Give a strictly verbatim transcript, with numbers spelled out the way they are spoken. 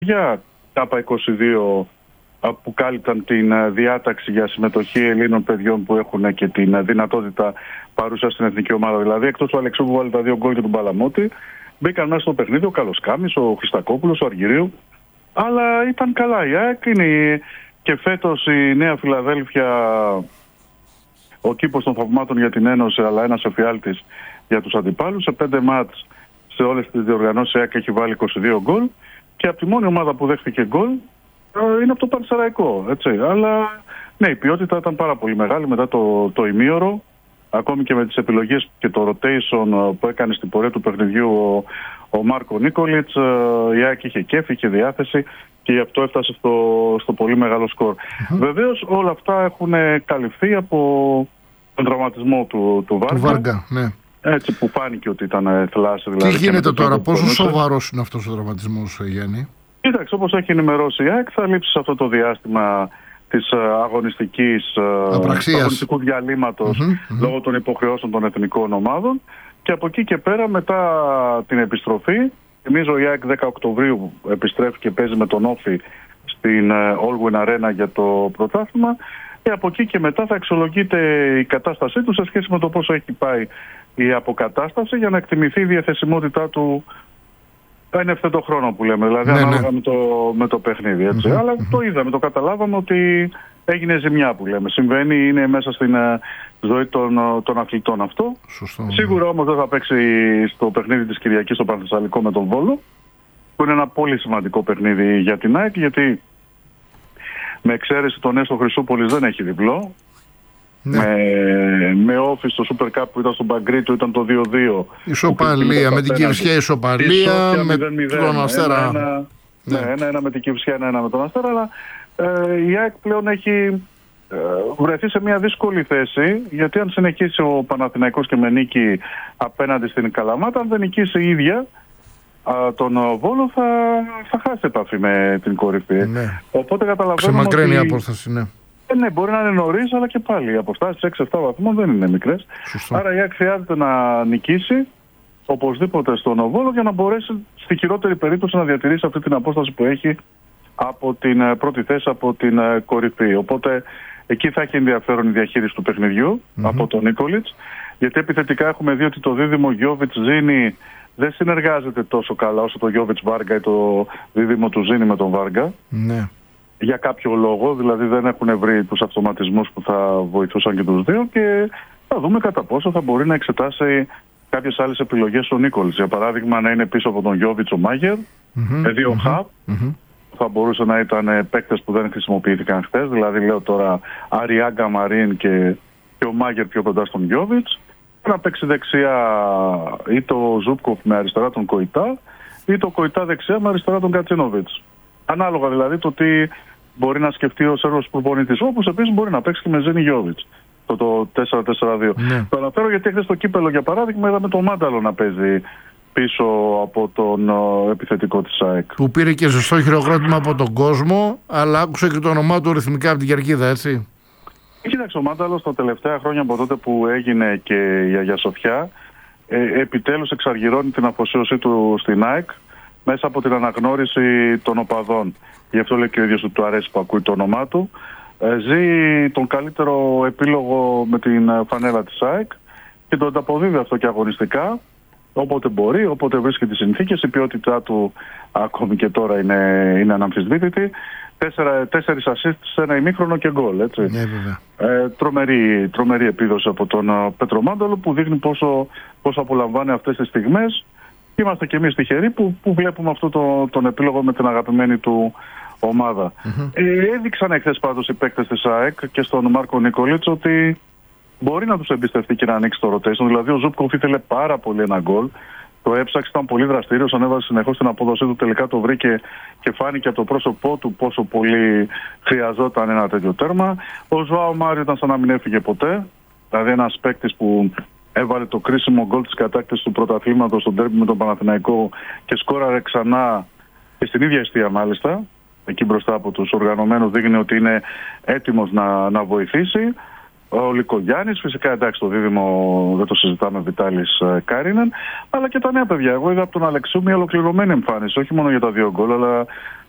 για ΚΑΠΑ είκοσι δύο που κάλυπταν την διάταξη για συμμετοχή Ελλήνων παιδιών που έχουν και την δυνατότητα παρουσία στην εθνική ομάδα. Δηλαδή, εκτός του Αλεξού που βάλει τα δύο γκολ και του Μπαλαμότη, μπήκαν μέσα στο παιχνίδι ο Καλοσκάμης, ο Χριστακόπουλος, ο Αργυρίου. Αλλά ήταν καλά η ΑΕΚ. Είναι και φέτος η Νέα Φιλαδέλφια ο κήπος των θαυμάτων για την Ένωση, αλλά ένας εφιάλτης για τους αντιπάλους. Σε πέντε μάτς σε όλες τις διοργανώσεις η ΑΕΚ έχει βάλει είκοσι δύο γκολ. Και από τη μόνη ομάδα που δέχτηκε γκολ είναι από το Πανσεραϊκό. Έτσι. Αλλά ναι, η ποιότητα ήταν πάρα πολύ μεγάλη μετά το, το ημίωρο. Ακόμη και με τις επιλογές και το rotation που έκανε στην πορεία του παιχνιδιού ο, ο Μάρκο Νίκολιτς, η ΑΕΚ είχε κέφι, είχε διάθεση και γι' αυτό έφτασε στο, στο πολύ μεγάλο σκορ. Mm-hmm. Βεβαίως όλα αυτά έχουν καλυφθεί από τον τραυματισμό του, του Βάργα. Του Βάργα, ναι. Έτσι που φάνηκε ότι ήταν θλάση. Δηλαδή, τι γίνεται τώρα, πόσο σοβαρός είναι αυτός ο τραυματισμός, Γιάννη? Κοίταξε, όπως έχει ενημερώσει η ΑΕΚ, θα λείψει σε αυτό το διάστημα της αγωνιστικής, αγωνιστικού διαλύματος mm-hmm, mm-hmm. λόγω των υποχρεώσεων των εθνικών ομάδων. Και από εκεί και πέρα, μετά την επιστροφή, θυμίζω η ΑΕΚ δέκα Οκτωβρίου επιστρέφει και παίζει με τον Όφη στην Allwyn Arena για το πρωτάθλημα. Και από εκεί και μετά θα αξιολογείται η κατάστασή του σε σχέση με το πόσο έχει πάει η αποκατάσταση για να εκτιμηθεί η διαθεσιμότητά του εν ευθέτω χρόνο που λέμε, δηλαδή ναι, ανάλογα ναι. με, το, με το παιχνίδι. Έτσι. Mm-hmm, Αλλά mm-hmm. το είδαμε, το καταλάβαμε ότι έγινε ζημιά που λέμε. Συμβαίνει, είναι μέσα στην uh, ζωή των, uh, των αθλητών αυτό. Σωστό. Σίγουρα όμως δεν θα παίξει στο παιχνίδι της Κυριακής στο Πανθεσσαλικό με τον Βόλο, που είναι ένα πολύ σημαντικό παιχνίδι για την ΑΕΚ, γιατί με εξαίρεση τον Έσο Χρυσούπολης δεν έχει διπλό. Ναι. Με, με Όφη στο Super Cup που ήταν στον Παγκρίτο ήταν το δύο δύο. Ισοπαλία, με την Κυφσιά ισοπαλία, με τον Αστέρα. Ναι, ένα-ένα με την Κυφσιά, ένα-ένα με τον Αστέρα. Αλλά ε, η ΑΕΚ πλέον έχει ε, βρεθεί σε μια δύσκολη θέση, γιατί αν συνεχίσει ο Παναθηναϊκός και με νίκη απέναντι στην Καλαμάτα, αν δεν νικήσει η ίδια α, τον Βόλο, θα, θα χάσει επαφή με την κορυφή. Ναι. Οπότε καταλαβαίνουμε. Ξεμακραίνει ότι... η απόσταση, ναι. Ε, ναι, μπορεί να είναι νωρίς, αλλά και πάλι οι αποστάσεις έξι εφτά βαθμών δεν είναι μικρές. Σωστό. Άρα η ΑΕΚ χρειάζεται να νικήσει οπωσδήποτε στον Βόλο για να μπορέσει στη χειρότερη περίπτωση να διατηρήσει αυτή την απόσταση που έχει από την πρώτη θέση, από την κορυφή. Οπότε εκεί θα έχει ενδιαφέρον η διαχείριση του παιχνιδιού mm-hmm. από τον Νίκολιτς, γιατί επιθετικά έχουμε δει ότι το δίδυμο Γιόβιτς-Ζήνη δεν συνεργάζεται τόσο καλά όσο το Γιόβιτς-Βάργα ή το δίδυμο του Ζήνη με τον Βάργα. Ναι. Για κάποιο λόγο, δηλαδή δεν έχουν βρει τους αυτοματισμούς που θα βοηθούσαν και τους δύο και θα δούμε κατά πόσο θα μπορεί να εξετάσει κάποιες άλλες επιλογές ο Νίκολιτς. Για παράδειγμα, να είναι πίσω από τον Γιόβιτς ο Μάγερ, mm-hmm, με δύο mm-hmm, χαπ, mm-hmm. θα μπορούσε να ήταν παίκτες που δεν χρησιμοποιήθηκαν χθες, δηλαδή λέω τώρα Αριάγκα Μαρίν και, και ο Μάγερ πιο κοντά στον Γιόβιτς, να παίξει δεξιά ή το Ζούπκοφ με αριστερά τον Κοϊτά ή το Κοϊτά δεξιά με αριστερά τον Κατσίνοβιτς. Ανάλογα δηλαδή το τι μπορεί να σκεφτεί ο Σέρβος προπονητής. Όπως επίσης μπορεί να παίξει και με Ζήνη Γιόβιτς. Το, το τέσσερα τέσσερα δύο. Ναι. Το αναφέρω γιατί χθες στο κύπελο για παράδειγμα είδαμε τον Μάνταλο να παίζει πίσω από τον ο, επιθετικό της ΑΕΚ. Που πήρε και ζεστό χειροκρότημα από τον κόσμο, αλλά άκουσε και το όνομά του ρυθμικά από την κερκίδα, έτσι. Κοίταξε, ο Μάνταλος τα τελευταία χρόνια από τότε που έγινε και η Αγία Σοφιά ε, επιτέλους εξαργυρώνει την αφοσίωσή του στην ΑΕΚ μέσα από την αναγνώριση των οπαδών. Γι' αυτό λέει και ο ίδιος του του αρέσει που ακούει το όνομά του. Ε, ζει τον καλύτερο επίλογο με την φανέλα της ΑΕΚ και το ανταποδίδει αυτό και αγωνιστικά. Όποτε μπορεί, όποτε βρίσκει τις συνθήκες, η ποιότητά του ακόμη και τώρα είναι, είναι αναμφισβήτητη. Τέσσερα, τέσσερις ασίστ σε ένα ημίχρονο και γκολ. Έτσι. Ναι, ε, τρομερή, τρομερή επίδοση από τον uh, Πέτρο Μάνταλο που δείχνει πόσο, πόσο απολαμβάνει αυτές τις στιγμές. Είμαστε και εμείς τυχεροί που, που βλέπουμε αυτό το, τον επίλογο με την αγαπημένη του ομάδα. Mm-hmm. Ε, έδειξαν εχθές πάντως οι παίκτες της ΑΕΚ και στον Μάρκο Νίκολιτς ότι μπορεί να τους εμπιστευτεί και να ανοίξει το rotation. Δηλαδή ο Ζούπκοφ ήθελε πάρα πολύ ένα γκολ. Το έψαξε, ήταν πολύ δραστήριος, ανέβασε συνεχώς την απόδοσή του, τελικά το βρήκε και φάνηκε από το πρόσωπό του πόσο πολύ χρειαζόταν ένα τέτοιο τέρμα. Ο Ζωάο Μάριο ήταν σαν να μην έφυγε ποτέ. Δηλαδή ένας παίκτης που έβαλε το κρίσιμο γκολ της κατάκτησης του πρωταθλήματος στον ντέρμπι με τον Παναθηναϊκό και σκόραρε ξανά και στην ίδια εστία μάλιστα. Εκεί μπροστά από τους οργανωμένους δείχνει ότι είναι έτοιμος να, να βοηθήσει. Ο Λικογιάννης, φυσικά εντάξει το δίδυμο δεν το συζητάμε, Βιτάλης Κάρινεν, αλλά και τα νέα παιδιά. Εγώ είδα από τον Αλεξού μια ολοκληρωμένη εμφάνιση, όχι μόνο για τα δύο γκολ, αλλά